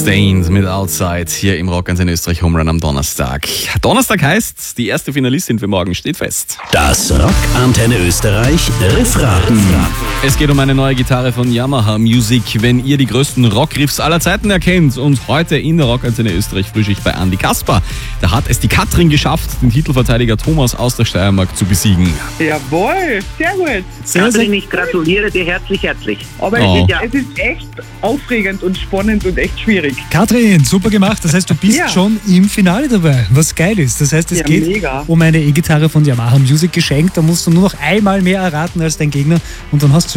Stained mit Outside hier im Rock in Österreich Home Run am Donnerstag. Donnerstag heißt, die erste Finalistin für morgen steht fest. Das Rock Antenne Österreich Riffraten. Es geht um eine neue Gitarre von Yamaha Music. Wenn ihr die größten Rockriffs aller Zeiten erkennt und heute in der Rock Antenne Österreich Frühschicht bei Andi Kasper, da hat es die Katrin geschafft, den Titelverteidiger Thomas aus der Steiermark zu besiegen. Jawohl, sehr gut. Katrin, ich gratuliere dir herzlich. Aber Oh. es ist echt aufregend und spannend und echt schwierig. Katrin, super gemacht. Das heißt, du bist Ja. schon im Finale dabei, was geil ist. Das heißt, es Ja, geht mega. um eine E-Gitarre von Yamaha Music geschenkt. Da musst du nur noch einmal mehr erraten als dein Gegner und dann hast du